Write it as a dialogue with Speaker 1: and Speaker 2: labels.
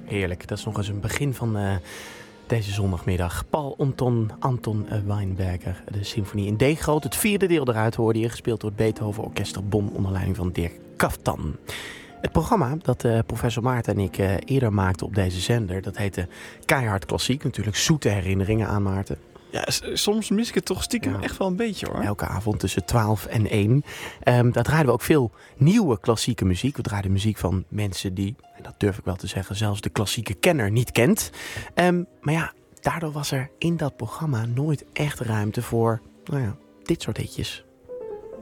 Speaker 1: Heerlijk, dat is nog eens een begin van deze zondagmiddag. Paul Anton Weinberger, de symfonie in D-groot. Het vierde deel eruit hoorde je, gespeeld door het Beethoven Orkester Bonn onder leiding van Dirk Kaftan. Het programma dat professor Maarten en ik eerder maakten op deze zender, dat heette Keihard Klassiek. Natuurlijk zoete herinneringen aan Maarten.
Speaker 2: Ja, soms mis ik het toch stiekem echt wel een beetje hoor.
Speaker 1: Elke avond tussen 12 en 1. Daar draaiden we ook veel nieuwe klassieke muziek. We draaiden muziek van mensen die, en dat durf ik wel te zeggen, zelfs de klassieke kenner niet kent. Maar ja, daardoor was er in dat programma nooit echt ruimte voor dit soort hitjes.